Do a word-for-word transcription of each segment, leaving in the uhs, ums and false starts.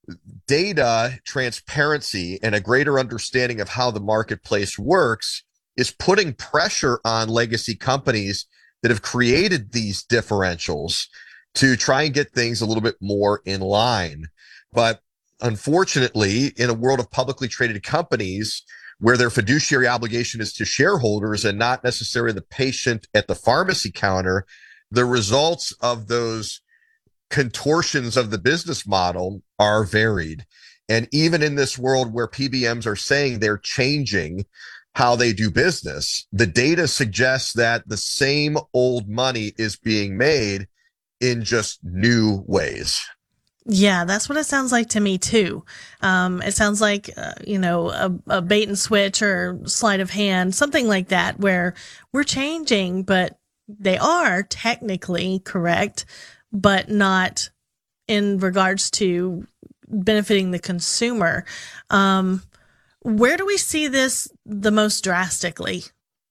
Data, transparency, and a greater understanding of how the marketplace works is putting pressure on legacy companies that have created these differentials to try and get things a little bit more in line. But unfortunately, in a world of publicly traded companies where their fiduciary obligation is to shareholders and not necessarily the patient at the pharmacy counter, the results of those contortions of the business model are varied. And even in this world where P B Ms are saying they're changing how they do business, the data suggests that the same old money is being made in just new ways. Yeah, that's what it sounds like to me too. Um, it sounds like, uh, you know, a, a bait and switch or sleight of hand, something like that, where we're changing, but they are technically correct, but not in regards to benefiting the consumer. Um, where do we see this the most drastically?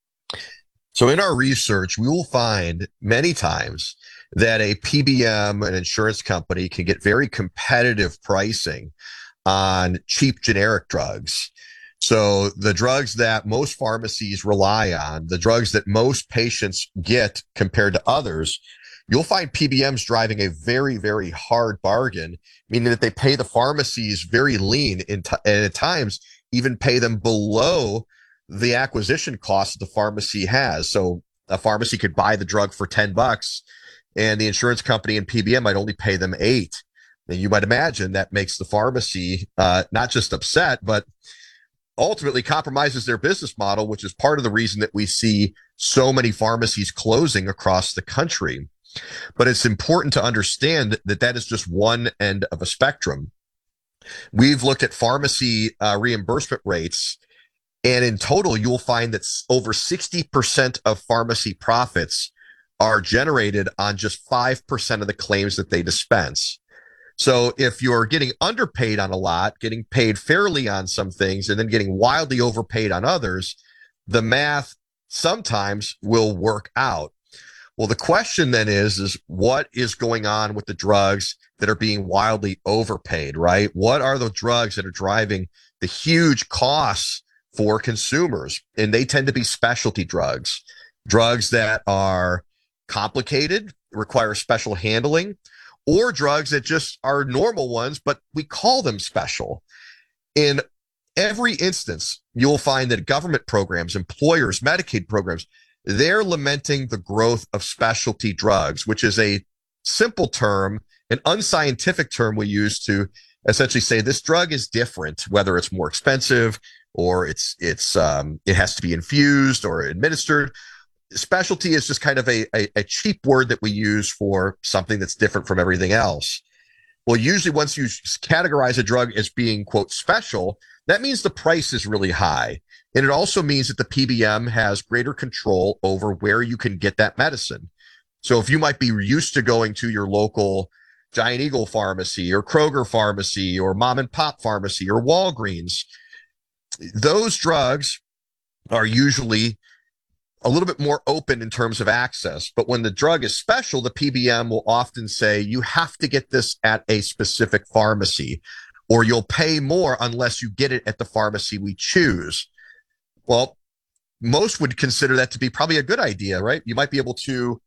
So in our research, we will find many times that a P B M, an insurance company, can get very competitive pricing on cheap generic drugs. So the drugs that most pharmacies rely on, the drugs that most patients get compared to others, you'll find P B Ms driving a very, very hard bargain, meaning that they pay the pharmacies very lean in t- and at times even pay them below the acquisition cost the pharmacy has. So a pharmacy could buy the drug for ten bucks and the insurance company and P B M might only pay them eight. And you might imagine that makes the pharmacy uh, not just upset, but ultimately compromises their business model, which is part of the reason that we see so many pharmacies closing across the country. But it's important to understand that that is just one end of a spectrum. We've looked at pharmacy uh, reimbursement rates, and in total, you'll find that over sixty percent of pharmacy profits are generated on just five percent of the claims that they dispense. So if you're getting underpaid on a lot, getting paid fairly on some things, and then getting wildly overpaid on others, the math sometimes will work out. Well, the question then is, is what is going on with the drugs that are being wildly overpaid, right? What are the drugs that are driving the huge costs for consumers? And they tend to be specialty drugs, drugs that are complicated, require special handling, or drugs that just are normal ones, but we call them special. In every instance, you'll find that government programs, employers, Medicaid programs, they're lamenting the growth of specialty drugs, which is a simple term, an unscientific term we use to essentially say this drug is different, whether it's more expensive or it's it's um, it has to be infused or administered. Specialty is just kind of a, a, a cheap word that we use for something that's different from everything else. Well, usually once you categorize a drug as being, quote, special, that means the price is really high. And it also means that the P B M has greater control over where you can get that medicine. So if you might be used to going to your local Giant Eagle pharmacy or Kroger pharmacy or mom and pop pharmacy or Walgreens, those drugs are usually a little bit more open in terms of access. But when the drug is special, the P B M will often say, you have to get this at a specific pharmacy, or you'll pay more unless you get it at the pharmacy we choose. Well, most would consider that to be probably a good idea, right? You might be able to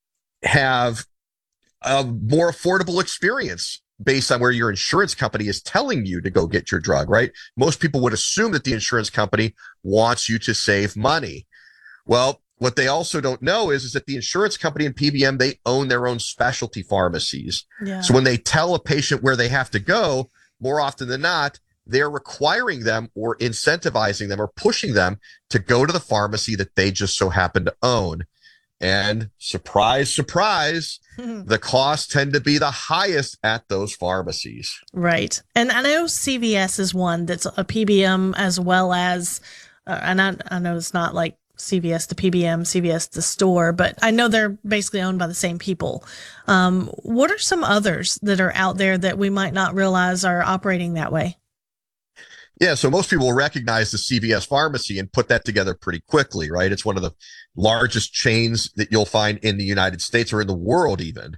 have a more affordable experience based on where your insurance company is telling you to go get your drug, right? Most people would assume that the insurance company wants you to save money. Well, what they also don't know is, is that the insurance company and P B M, they own their own specialty pharmacies. Yeah. So when they tell a patient where they have to go, more often than not, they're requiring them or incentivizing them or pushing them to go to the pharmacy that they just so happen to own. And surprise, surprise, the costs tend to be the highest at those pharmacies. Right. And I know C V S is one that's a P B M as well as, uh, and I, I know it's not like C V S to P B M, C V S to store, but I know they're basically owned by the same people. Um, what are some others that are out there that we might not realize are operating that way? Yeah, so most people will recognize the C V S pharmacy and put that together pretty quickly, right? It's one of the largest chains that you'll find in the United States or in the world even.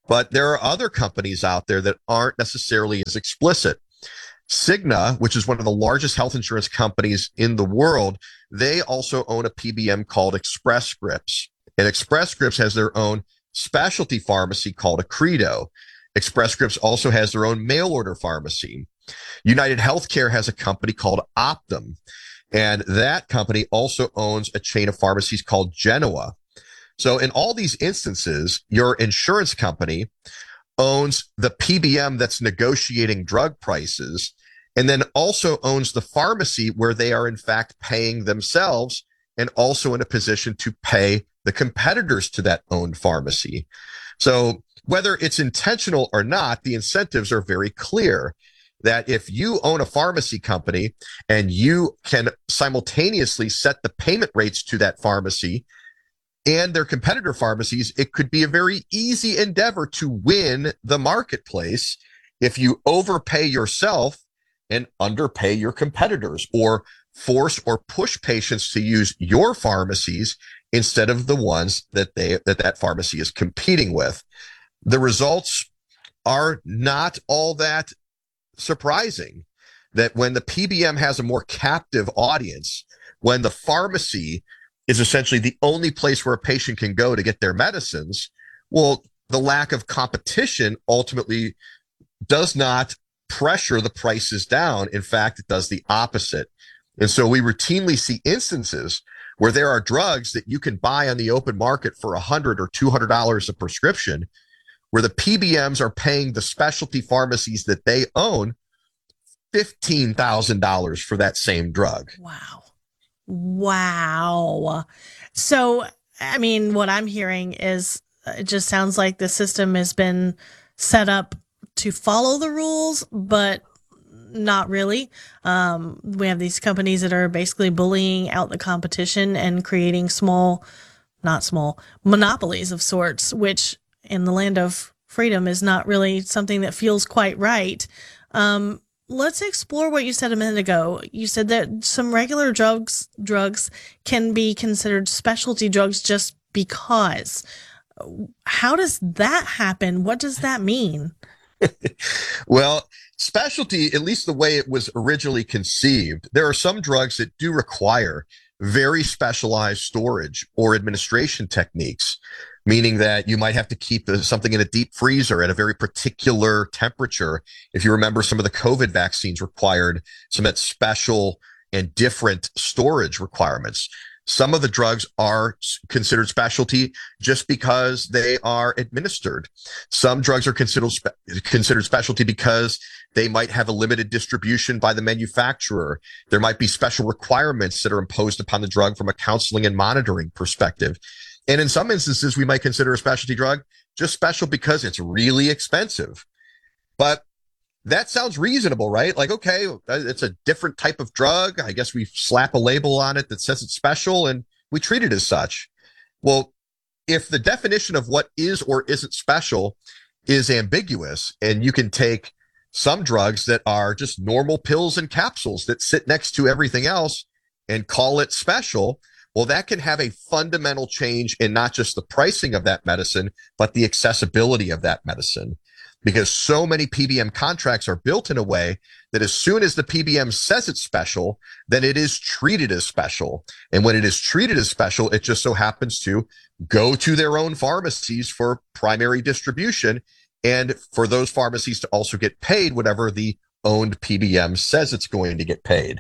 But there are other companies out there that aren't necessarily as explicit. Cigna, which is one of the largest health insurance companies in the world, they also own a P B M called Express Scripts. And Express Scripts has their own specialty pharmacy called Accredo. Express Scripts also has their own mail order pharmacy. United Healthcare has a company called Optum, and that company also owns a chain of pharmacies called Genoa. So in all these instances, your insurance company owns the P B M that's negotiating drug prices, and then also owns the pharmacy where they are in fact paying themselves and also in a position to pay the competitors to that owned pharmacy. So whether it's intentional or not, the incentives are very clear that if you own a pharmacy company and you can simultaneously set the payment rates to that pharmacy and their competitor pharmacies, it could be a very easy endeavor to win the marketplace if you overpay yourself and underpay your competitors, or force or push patients to use your pharmacies instead of the ones that they that that pharmacy is competing with. The results are not all that surprising, that when the P B M has a more captive audience, when the pharmacy is essentially the only place where a patient can go to get their medicines, well, the lack of competition ultimately does not pressure the prices down. In fact, it does the opposite. And so we routinely see instances where there are drugs that you can buy on the open market for one hundred dollars or two hundred dollars a prescription, where the P B Ms are paying the specialty pharmacies that they own fifteen thousand dollars for that same drug. Wow. Wow. So, I mean, what I'm hearing is it just sounds like the system has been set up to follow the rules, but not really. Um, we have these companies that are basically bullying out the competition and creating small, not small, monopolies of sorts, which in the land of freedom is not really something that feels quite right. Um, Let's explore what you said a minute ago. You said that some regular drugs drugs can be considered specialty drugs just because. How does that happen? What does that mean? Well, specialty, at least the way it was originally conceived, there are some drugs that do require very specialized storage or administration techniques, meaning that you might have to keep something in a deep freezer at a very particular temperature. If you remember, some of the COVID vaccines required some of that special and different storage requirements. Some of the drugs are considered specialty just because they are administered. Some drugs are considered spe- considered specialty because they might have a limited distribution by the manufacturer. There might be special requirements that are imposed upon the drug from a counseling and monitoring perspective. And in some instances, we might consider a specialty drug just special because it's really expensive. But that sounds reasonable, right? Like, okay, it's a different type of drug. I guess we slap a label on it that says it's special and we treat it as such. Well, if the definition of what is or isn't special is ambiguous, and you can take some drugs that are just normal pills and capsules that sit next to everything else and call it special, well, that can have a fundamental change in not just the pricing of that medicine, but the accessibility of that medicine. Because so many P B M contracts are built in a way that as soon as the P B M says it's special, then it is treated as special. And when it is treated as special, it just so happens to go to their own pharmacies for primary distribution, and for those pharmacies to also get paid whatever the owned P B M says it's going to get paid.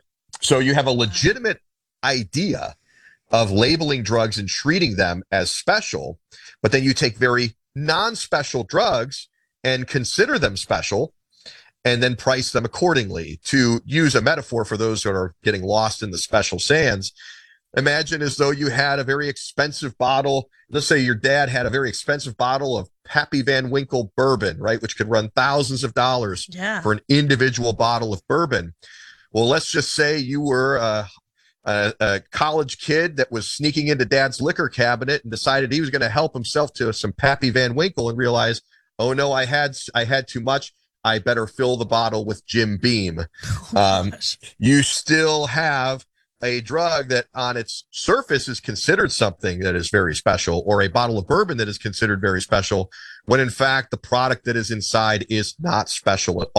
So you have a legitimate idea of labeling drugs and treating them as special, but then you take very non-special drugs and consider them special and then price them accordingly. To use a metaphor for those that are getting lost in the special sands, imagine as though you had a very expensive bottle. Let's say your dad had a very expensive bottle of Pappy Van Winkle bourbon, right, which could run thousands of dollars Yeah. for an individual bottle of bourbon. Well, let's just say you were uh, a, a college kid that was sneaking into dad's liquor cabinet and decided he was going to help himself to some Pappy Van Winkle and realized, oh no, I had I had too much. I better fill the bottle with Jim Beam. Oh, Um, gosh. you still have a drug that on its surface is considered something that is very special, or a bottle of bourbon that is considered very special. when in fact the product that is inside is not special at